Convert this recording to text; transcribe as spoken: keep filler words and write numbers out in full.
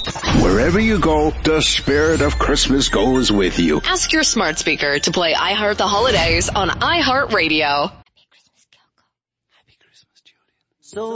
Wherever you go, the spirit of Christmas goes with you. Ask your smart speaker to play I Heart the Holidays on iHeartRadio.